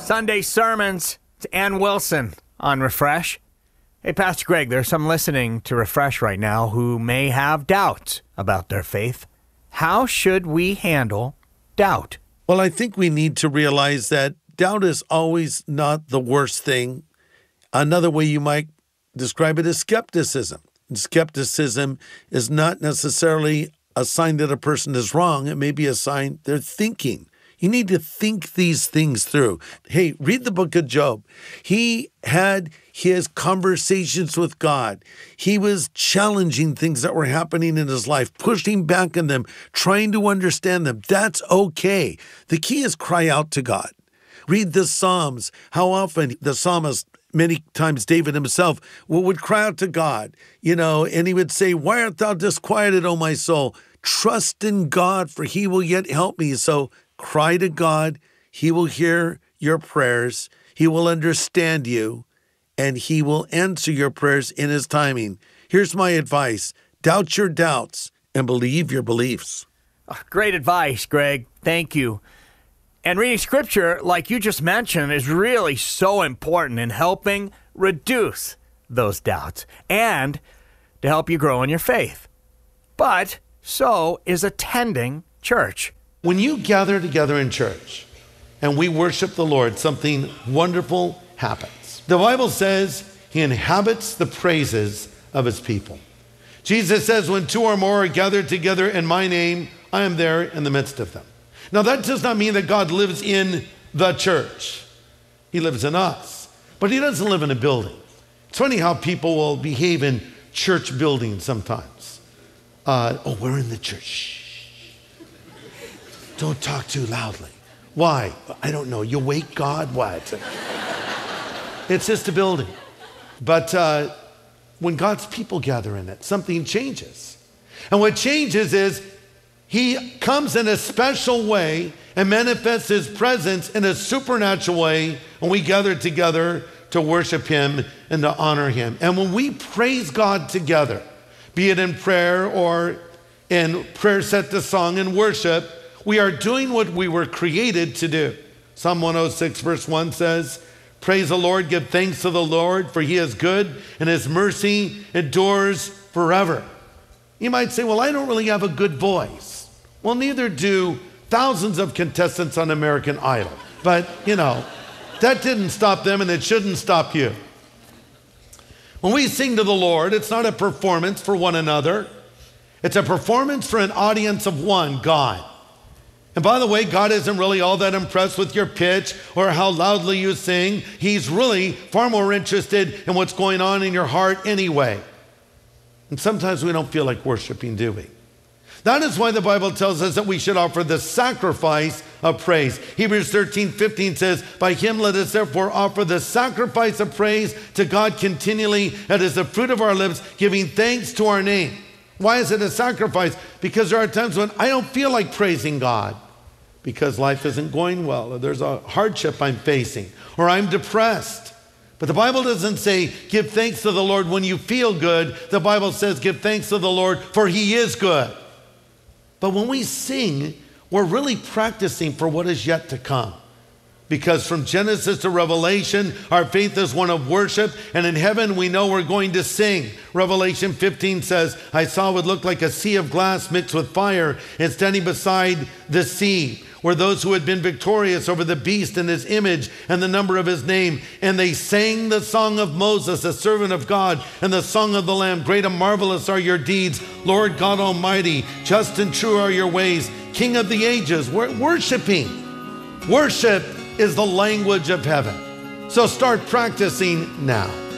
Sunday sermons. It's Ann Wilson on Refresh. Hey, Pastor Greg, there's some listening to Refresh right now who may have doubts about their faith. How should we handle doubt? Well, I think we need to realize that doubt is always not the worst thing. Another way you might describe it is skepticism. And skepticism is not necessarily a sign that a person is wrong. It may be a sign they're thinking. You need to think these things through. Hey, read the book of Job. He had his conversations with God. He was challenging things that were happening in his life, pushing back on them, trying to understand them. That's okay. The key is cry out to God. Read the Psalms. How often the psalmist, many times David himself, would cry out to God, and he would say, "Why art thou disquieted, O my soul? Trust in God, for he will yet help me." So cry to God. He will hear your prayers. He will understand you, and he will answer your prayers in his timing. Here's my advice. Doubt your doubts and believe your beliefs. Great advice, Greg. Thank you. And reading scripture, like you just mentioned, is really so important in helping reduce those doubts and to help you grow in your faith. But so is attending church. When you gather together in church and we worship the Lord, something wonderful happens. The Bible says he inhabits the praises of his people. Jesus says, when two or more are gathered together in my name, I am there in the midst of them. Now, that does not mean that God lives in the church. He lives in us, but he doesn't live in a building. It's funny how people will behave in church buildings sometimes. We're in the church. Don't talk too loudly. Why? I don't know. You wake God? What? It's just a building. But when God's people gather in it, something changes. And what changes is he comes in a special way and manifests his presence in a supernatural way when we gather together to worship him and to honor him. And when we praise God together, be it in prayer or in prayer set to song and worship, we are doing what we were created to do. Psalm 106 verse 1 says, praise the Lord, give thanks to the Lord, for he is good and his mercy endures forever. You might say, well, I don't really have a good voice. Well, neither do thousands of contestants on American Idol. But, that didn't stop them and it shouldn't stop you. When we sing to the Lord, it's not a performance for one another. It's a performance for an audience of one, God. And by the way, God isn't really all that impressed with your pitch or how loudly you sing. He's really far more interested in what's going on in your heart anyway. And sometimes we don't feel like worshiping, do we? That is why the Bible tells us that we should offer the sacrifice of praise. Hebrews 13:15 says, by him let us therefore offer the sacrifice of praise to God continually. That is the fruit of our lips, giving thanks to our name. Why is it a sacrifice? Because there are times when I don't feel like praising God because life isn't going well, or there's a hardship I'm facing, or I'm depressed. But the Bible doesn't say give thanks to the Lord when you feel good. The Bible says give thanks to the Lord for he is good. But when we sing, we're really practicing for what is yet to come. Because from Genesis to Revelation, our faith is one of worship, and in heaven we know we're going to sing. Revelation 15 says, I saw what looked like a sea of glass mixed with fire, and standing beside the sea were those who had been victorious over the beast and his image and the number of his name. And they sang the song of Moses, the servant of God, and the song of the Lamb. Great and marvelous are your deeds, Lord God Almighty. Just and true are your ways, King of the ages. We're worshiping. Worship is the language of heaven. So start practicing now.